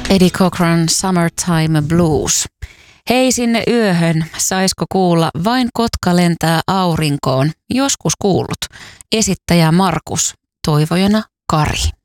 Eddie Cochran Summertime Blues. Hei sinne yöhön, saisko kuulla Vain kotka lentää aurinkoon? Joskus kuullut. Esittäjä Markus, toivojana Kari.